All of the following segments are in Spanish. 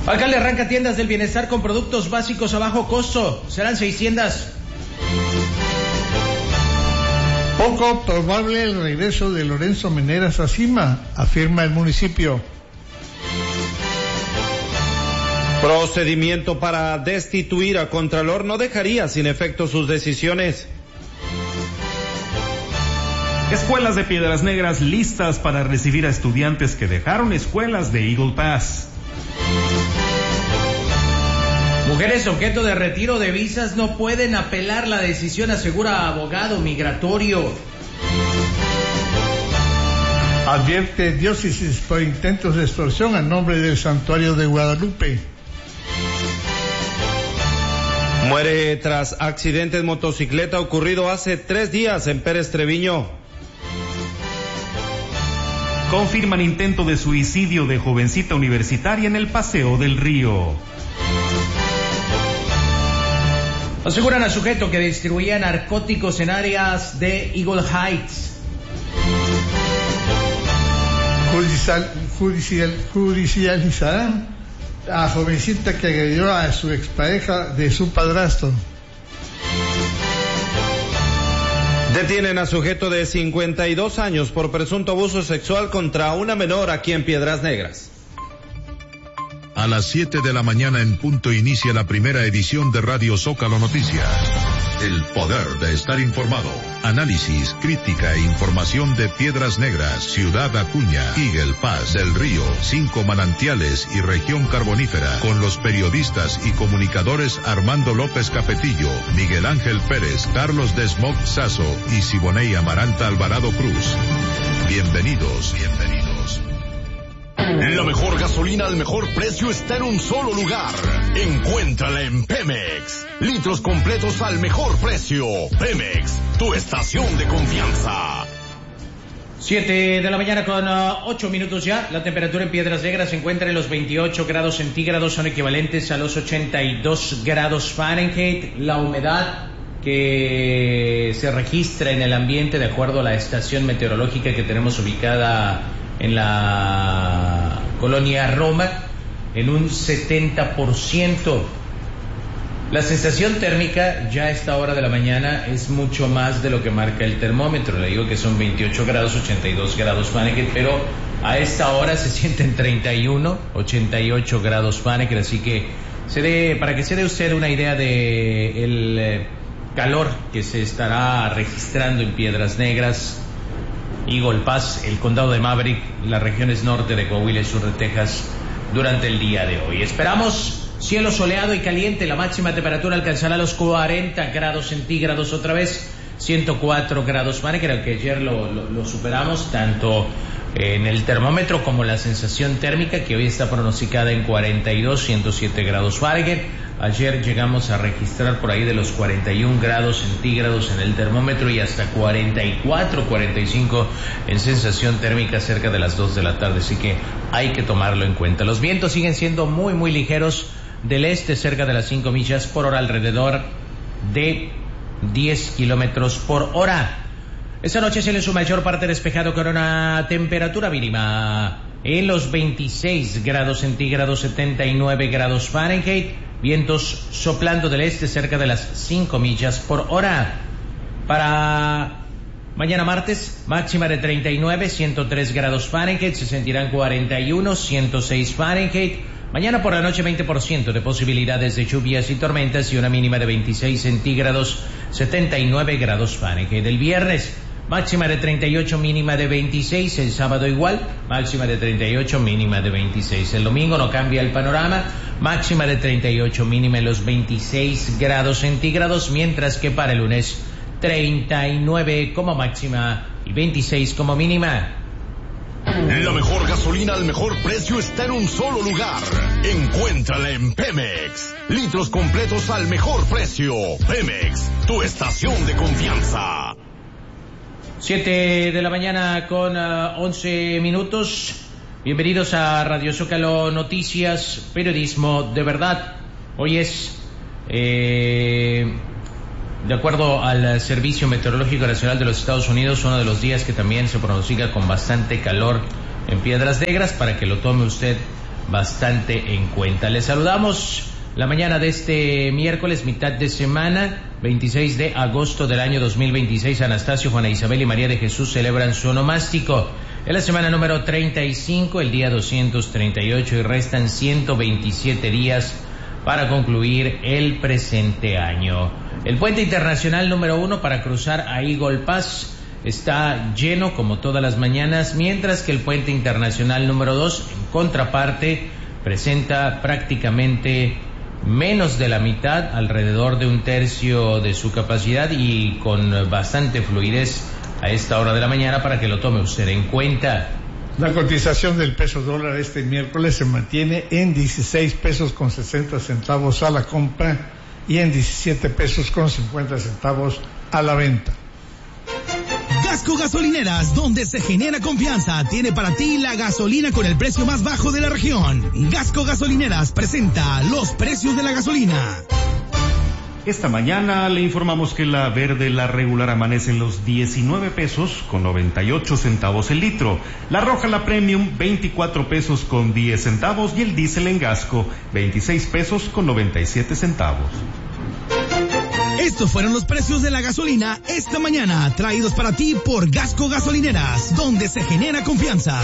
Alcalde arranca tiendas del bienestar con productos básicos a bajo costo. Serán 600. Poco probable el regreso de Lorenzo Meneras a Cima, afirma el municipio. Procedimiento para destituir a Contralor no dejaría sin efecto sus decisiones. Escuelas de Piedras Negras listas para recibir a estudiantes que dejaron escuelas de Eagle Pass. Mujeres objeto de retiro de visas no pueden apelar la decisión, asegura abogado migratorio. Advierte diócesis por intentos de extorsión a nombre del Santuario de Guadalupe. Muere tras accidente en motocicleta ocurrido hace 3 días en Pérez Treviño. Confirman intento de suicidio de jovencita universitaria en el Paseo del Río. Aseguran a sujeto que distribuía narcóticos en áreas de Eagle Heights. Judicializarán a jovencita que agredió a su expareja de su padrastro. Detienen a sujeto de 52 años por presunto abuso sexual contra una menor aquí en Piedras Negras. A las 7 de la mañana en punto inicia la primera edición de Radio Zócalo Noticias. El poder de estar informado. Análisis, crítica e información de Piedras Negras, Ciudad Acuña, Eagle Pass, Del Río, 5 Manantiales y Región Carbonífera, con los periodistas y comunicadores Armando López Capetillo, Miguel Ángel Pérez, Carlos Desmog Sazo y Siboney Amaranta Alvarado Cruz. Bienvenidos. La mejor gasolina al mejor precio está en un solo lugar. Encuéntrala en Pemex. Litros completos al mejor precio. Pemex, tu estación de confianza. 7 de la mañana con 8 minutos ya. La temperatura en Piedras Negras se encuentra en los 28 grados centígrados, son equivalentes a los 82 grados Fahrenheit. La humedad que se registra en el ambiente, de acuerdo a la estación meteorológica que tenemos ubicada en la colonia Roma, en un 70%. La sensación térmica ya a esta hora de la mañana es mucho más de lo que marca el termómetro. Le digo que son 28 grados, 82 grados Fahrenheit, pero a esta hora se sienten 31, 88 grados Fahrenheit, así que para que se dé usted una idea de el calor que se estará registrando en Piedras Negras, Eagle Pass, el condado de Maverick, las regiones norte de Coahuila y sur de Texas durante el día de hoy. Esperamos cielo soleado y caliente, la máxima temperatura alcanzará los 40 grados centígrados otra vez, 104 grados Fahrenheit, creo que ayer lo superamos tanto en el termómetro como la sensación térmica, que hoy está pronosticada en 42, 107 grados Fahrenheit. Ayer llegamos a registrar por ahí de los 41 grados centígrados en el termómetro y hasta 44, 45 en sensación térmica cerca de las 2 de la tarde, así que hay que tomarlo en cuenta. Los vientos siguen siendo muy, muy ligeros del este, cerca de las 5 millas por hora, alrededor de 10 kilómetros por hora. Esta noche se le su mayor parte despejado con una temperatura mínima en los 26 grados centígrados, 79 grados Fahrenheit, vientos soplando del este cerca de las 5 millas por hora. Para mañana martes, máxima de 39, 103 grados Fahrenheit, se sentirán 41, 106 Fahrenheit. Mañana por la noche 20% de posibilidades de lluvias y tormentas y una mínima de 26 centígrados, 79 grados Fahrenheit. El viernes, máxima de 38, mínima de 26. El sábado igual, máxima de 38, mínima de 26. El domingo no cambia el panorama, máxima de 38, mínima en los 26 grados centígrados, mientras que para el lunes 39 como máxima y 26 como mínima. La mejor gasolina al mejor precio está en un solo lugar. Encuéntrala en Pemex. Litros completos al mejor precio. Pemex, tu estación de confianza. 7 de la mañana con 11 minutos. Bienvenidos a Radio Zócalo Noticias, periodismo de verdad. Hoy es, de acuerdo al Servicio Meteorológico Nacional de los Estados Unidos, uno de los días que también se pronostica con bastante calor en Piedras Negras, para que lo tome usted bastante en cuenta. Les saludamos la mañana de este miércoles, mitad de semana, 26 de agosto del año 2026. Anastasio, Juana Isabel y María de Jesús celebran su onomástico. Es la semana número 35, el día 238, y restan 127 días para concluir el presente año. El puente internacional número 1 para cruzar a Eagle Pass está lleno como todas las mañanas, mientras que el puente internacional número 2, en contraparte, presenta prácticamente menos de la mitad, alrededor de un tercio de su capacidad, y con bastante fluidez a esta hora de la mañana para que lo tome usted en cuenta. La cotización del peso dólar este miércoles se mantiene en 16 pesos con 60 centavos a la compra y en 17 pesos con 50 centavos a la venta. Gasco Gasolineras, donde se genera confianza, tiene para ti la gasolina con el precio más bajo de la región. Gasco Gasolineras presenta los precios de la gasolina. Esta mañana le informamos que la verde, la regular, amanece en los 19 pesos con 98 centavos el litro. La roja, la premium, 24 pesos con 10 centavos, y el diésel en Gasco, 26 pesos con 97 centavos. Estos fueron los precios de la gasolina esta mañana, traídos para ti por Gasco Gasolineras, donde se genera confianza.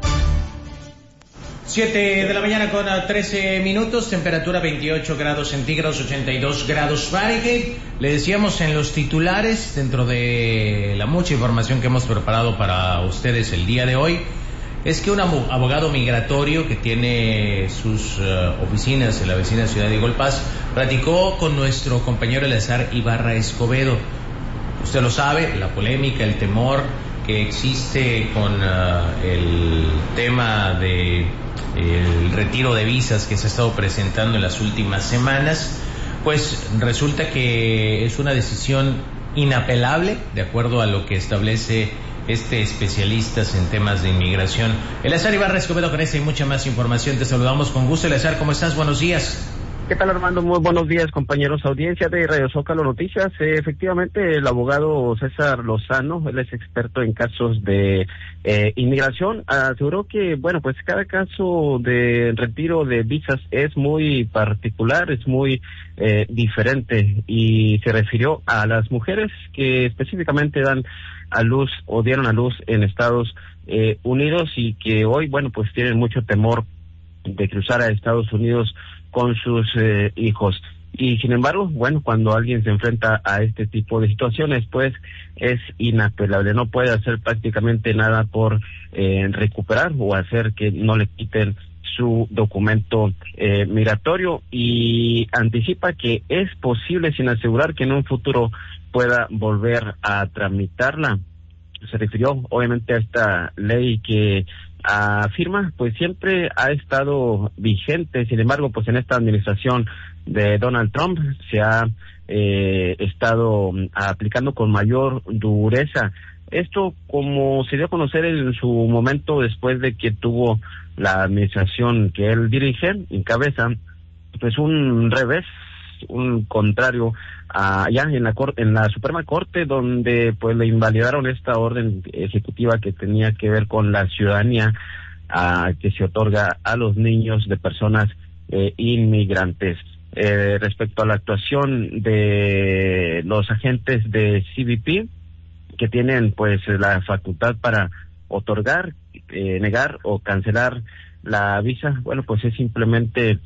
7 de la mañana con 13 minutos, temperatura 28 grados centígrados, 82 grados Fahrenheit. Le decíamos en los titulares, dentro de la mucha información que hemos preparado para ustedes el día de hoy, es que un abogado migratorio que tiene sus oficinas en la vecina ciudad de Eagle Pass platicó con nuestro compañero Eleazar Ibarra Escobedo. Usted lo sabe, la polémica, el temor que existe con el tema de el retiro de visas que se ha estado presentando en las últimas semanas, pues resulta que es una decisión inapelable, de acuerdo a lo que establece especialistas en temas de inmigración. Eleazar Ibarra Escobedo, con esta y mucha más información, te saludamos con gusto. Eleazar, ¿cómo estás? Buenos días. ¿Qué tal, Armando? Muy buenos días, compañeros, audiencia de Radio Zócalo Noticias. Efectivamente, el abogado César Lozano, él es experto en casos de inmigración, aseguró que, bueno, pues cada caso de retiro de visas es muy particular, es muy diferente, y se refirió a las mujeres que específicamente dan a luz o dieron a luz en Estados Unidos, y que hoy, bueno, pues tienen mucho temor de cruzar a Estados Unidos con sus hijos. Y sin embargo, bueno, cuando alguien se enfrenta a este tipo de situaciones, pues es inapelable, no puede hacer prácticamente nada por recuperar o hacer que no le quiten su documento migratorio, y anticipa que es posible, sin asegurar que en un futuro pueda volver a tramitarla. Se refirió obviamente a esta ley que afirma pues siempre ha estado vigente. Sin embargo, pues en esta administración de Donald Trump se ha estado aplicando con mayor dureza. Esto, como se dio a conocer en su momento después de que tuvo la administración que él dirige, encabeza, pues un revés, un contrario allá en la Suprema Corte, donde pues le invalidaron esta orden ejecutiva que tenía que ver con la ciudadanía que se otorga a los niños de personas inmigrantes. Respecto a la actuación de los agentes de CBP, que tienen pues la facultad para otorgar, negar o cancelar la visa, bueno, pues es simplemente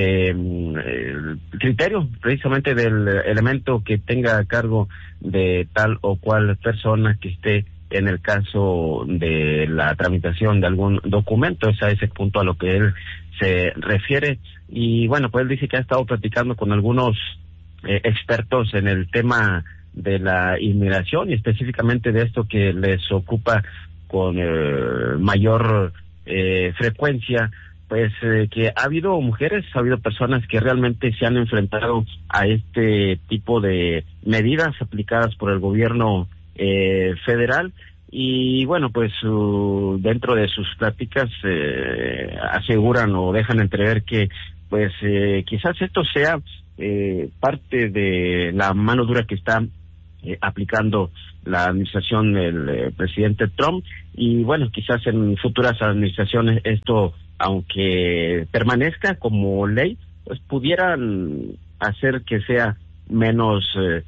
el criterio precisamente del elemento que tenga a cargo de tal o cual persona que esté en el caso de la tramitación de algún documento. Es a ese punto a lo que él se refiere. Y bueno, pues él dice que ha estado platicando con algunos expertos en el tema de la inmigración, y específicamente de esto que les ocupa con mayor frecuencia, pues que ha habido mujeres, ha habido personas que realmente se han enfrentado a este tipo de medidas aplicadas por el gobierno federal. Y bueno, pues dentro de sus pláticas aseguran o dejan entrever que pues quizás esto sea parte de la mano dura que está aplicando la administración del presidente Trump, y bueno, quizás en futuras administraciones esto aunque permanezca como ley, pues pudieran hacer que sea menos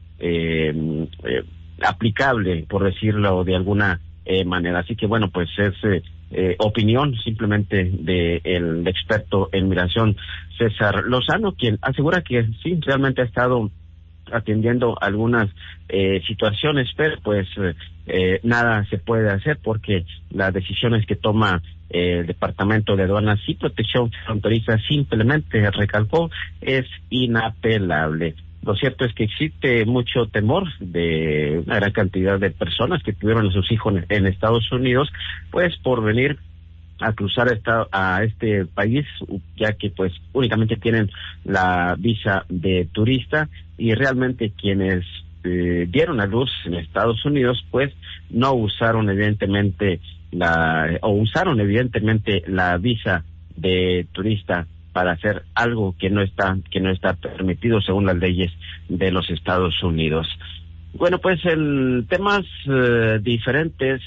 aplicable, por decirlo de alguna manera. Así que bueno, pues es opinión simplemente del experto en migración César Lozano, quien asegura que sí, realmente ha estado atendiendo algunas situaciones, pero pues nada se puede hacer porque las decisiones que toma el Departamento de Aduanas y Protección Fronteriza, simplemente recalcó, es inapelable. Lo cierto es que existe mucho temor de una gran cantidad de personas que tuvieron a sus hijos en Estados Unidos, pues por venir a cruzar a este país, ya que pues únicamente tienen la visa de turista, y realmente quienes dieron a luz en Estados Unidos pues no usaron evidentemente usaron la visa de turista para hacer algo que no está permitido según las leyes de los Estados Unidos. Bueno, pues en temas diferentes,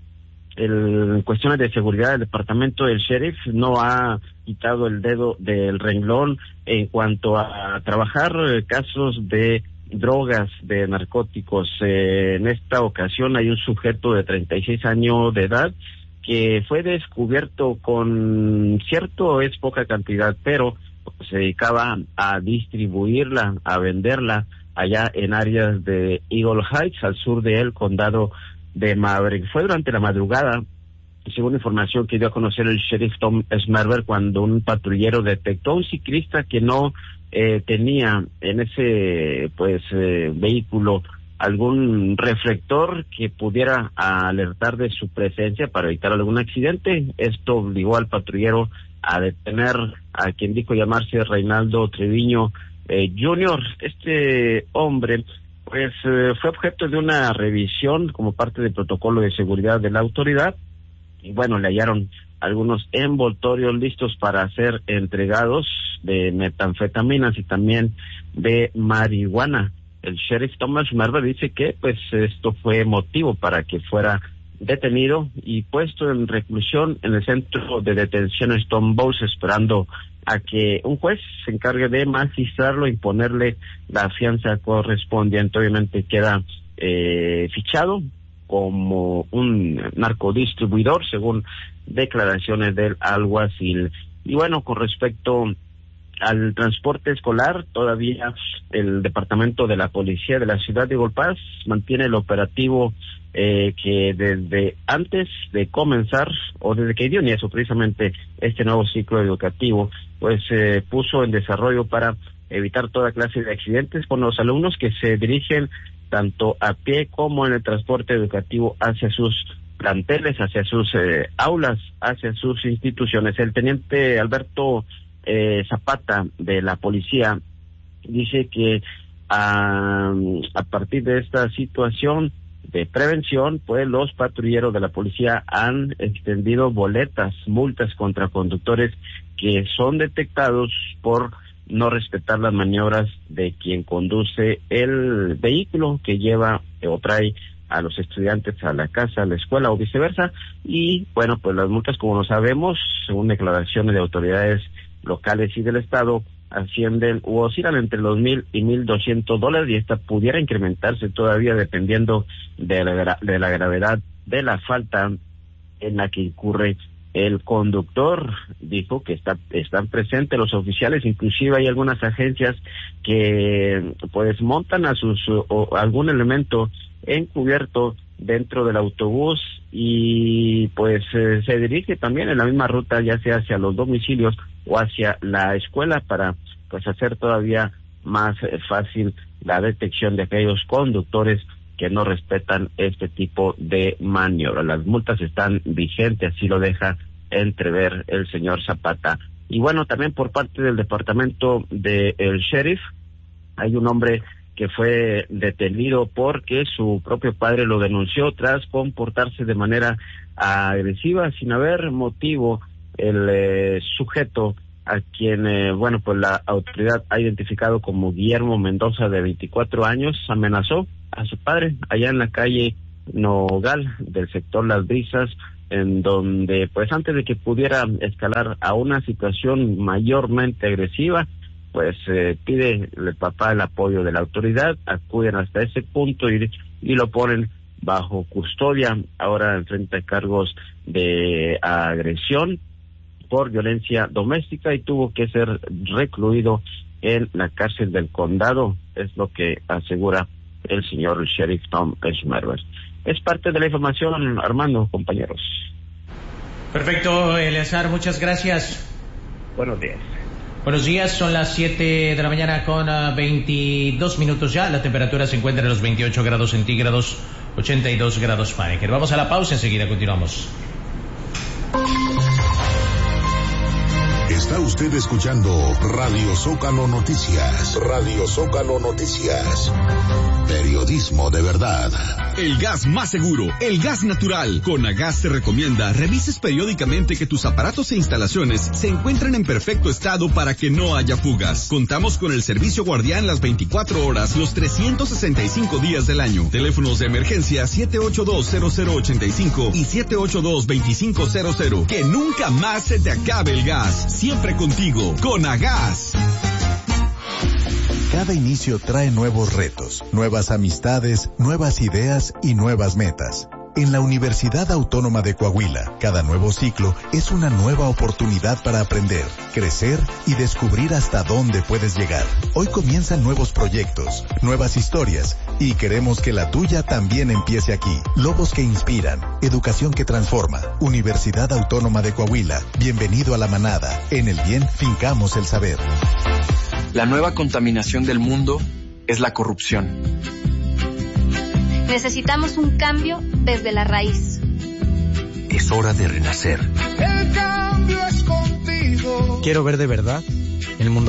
en cuestiones de seguridad, el departamento del sheriff no ha quitado el dedo del renglón en cuanto a trabajar casos de drogas, de narcóticos. En esta ocasión hay un sujeto de 36 años de edad que fue descubierto con es poca cantidad, pero se dedicaba a distribuirla, a venderla allá en áreas de Eagle Heights, al sur del condado de Maverick. Fue durante la madrugada, según información que dio a conocer el sheriff Tom Smerber, cuando un patrullero detectó a un ciclista que no tenía en ese vehículo algún reflector que pudiera alertar de su presencia para evitar algún accidente. Esto obligó al patrullero a detener a quien dijo llamarse Reinaldo Treviño Jr. Este hombre pues fue objeto de una revisión como parte del protocolo de seguridad de la autoridad, y bueno, le hallaron algunos envoltorios listos para ser entregados de metanfetaminas y también de marihuana. El sheriff Thomas Marver dice que pues esto fue motivo para que fuera detenido y puesto en reclusión en el centro de detención Stone Bows, esperando a que un juez se encargue de magistrarlo y ponerle la fianza correspondiente. Obviamente queda fichado como un narcodistribuidor, según declaraciones del alguacil. Y bueno, con respecto al transporte escolar, todavía el departamento de la policía de la ciudad de Eagle Pass mantiene el operativo que desde antes de comenzar, o desde que dio inicio precisamente este nuevo ciclo educativo, pues puso en desarrollo para evitar toda clase de accidentes con los alumnos que se dirigen tanto a pie como en el transporte educativo hacia sus planteles, hacia sus aulas, hacia sus instituciones. El teniente Alberto Zapata de la policía dice que a partir de esta situación de prevención, pues los patrulleros de la policía han extendido multas contra conductores que son detectados por no respetar las maniobras de quien conduce el vehículo que lleva o trae a los estudiantes a la casa, a la escuela o viceversa. Y bueno, pues las multas, como lo sabemos, según declaraciones de autoridades locales y del estado, ascienden o oscilan entre los $1,000 y $1,200, y esta pudiera incrementarse todavía dependiendo de la gravedad de la falta en la que incurre el conductor. Dijo que están presentes los oficiales, inclusive hay algunas agencias que pues montan algún elemento encubierto dentro del autobús y pues se dirige también en la misma ruta, ya sea hacia los domicilios o hacia la escuela, para pues hacer todavía más fácil la detección de aquellos conductores que no respetan este tipo de maniobra. Las multas están vigentes, así lo deja entrever el señor Zapata. Y bueno, también por parte del departamento del sheriff hay un hombre que fue detenido porque su propio padre lo denunció tras comportarse de manera agresiva sin haber motivo. El sujeto a quien, pues la autoridad ha identificado como Guillermo Mendoza, de 24 años, amenazó a su padre allá en la calle Nogal del sector Las Brisas en donde pues antes de que pudiera escalar a una situación mayormente agresiva, pues pide el papá el apoyo de la autoridad, acuden hasta ese punto y lo ponen bajo custodia. Ahora enfrenta cargos de agresión por violencia doméstica y tuvo que ser recluido en la cárcel del condado, es lo que asegura el señor sheriff Tom Schmerber. Es parte de la información, Armando, compañeros. Perfecto, Eleazar, muchas gracias. Buenos días. Buenos días, son las 7 de la mañana con 22 minutos ya. La temperatura se encuentra en los 28 grados centígrados, 82 grados Fahrenheit. Vamos a la pausa, enseguida continuamos. Está usted escuchando Radio Zócalo Noticias. Radio Zócalo Noticias. Periodismo de verdad. El gas más seguro, el gas natural. Conagas te recomienda revises periódicamente que tus aparatos e instalaciones se encuentren en perfecto estado para que no haya fugas. Contamos con el servicio guardián las 24 horas, los 365 días del año. Teléfonos de emergencia 782-0085 y 782-2500. Que nunca más se te acabe el gas. Siempre contigo, Conagas. Cada inicio trae nuevos retos, nuevas amistades, nuevas ideas y nuevas metas. En la Universidad Autónoma de Coahuila, cada nuevo ciclo es una nueva oportunidad para aprender, crecer y descubrir hasta dónde puedes llegar. Hoy comienzan nuevos proyectos, nuevas historias y queremos que la tuya también empiece aquí. Lobos que inspiran, educación que transforma. Universidad Autónoma de Coahuila, bienvenido a la manada. En el bien fincamos el saber. La nueva contaminación del mundo es la corrupción. Necesitamos un cambio desde la raíz. Es hora de renacer. El cambio es contigo. Quiero ver de verdad el mundo